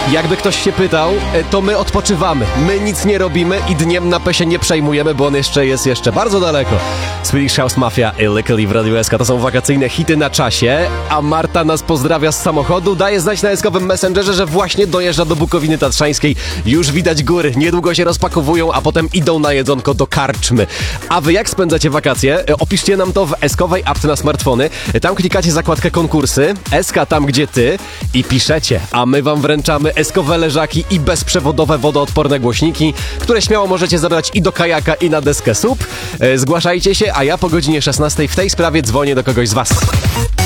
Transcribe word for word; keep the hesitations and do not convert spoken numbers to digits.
Jakby ktoś się pytał, to my odpoczywamy. My nic nie robimy i dniem na pesie nie przejmujemy, bo on jeszcze jest jeszcze bardzo daleko. Swedish House Mafia i Lykkali w Radiu S K to są wakacyjne hity na czasie, a Marta nas pozdrawia z samochodu, daje znać na eskowym Messengerze, że właśnie dojeżdża do Bukowiny Tatrzańskiej. Już widać góry, niedługo się rozpakowują, a potem idą na jedzonko do karczmy. A wy jak spędzacie wakacje? Opiszcie nam to w eskowej apce na smartfony. Tam klikacie zakładkę konkursy, S K tam gdzie ty i piszecie, a my wam wręczamy eskowe leżaki i bezprzewodowe wodoodporne głośniki, które śmiało możecie zabrać i do kajaka i na deskę S U P. Zgłaszajcie się, a ja po godzinie szesnastej w tej sprawie dzwonię do kogoś z was.